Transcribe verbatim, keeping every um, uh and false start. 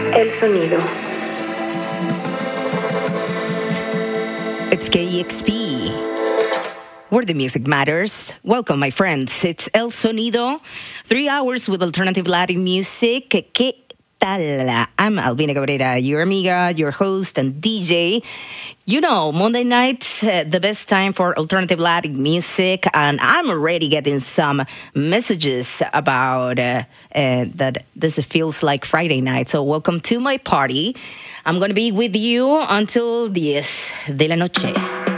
El sonido. It's K E X P, where the music matters. Welcome, my friends. It's El Sonido, three hours with alternative Latin music. ¿Qué tal? I'm Albina Cabrera, your amiga, your host and D J. You know, Monday nights, uh, the best time for alternative Latin music, and I'm already getting some messages about uh, uh, that this feels like Friday night. So welcome to my party. I'm going to be with you until diez de la noche.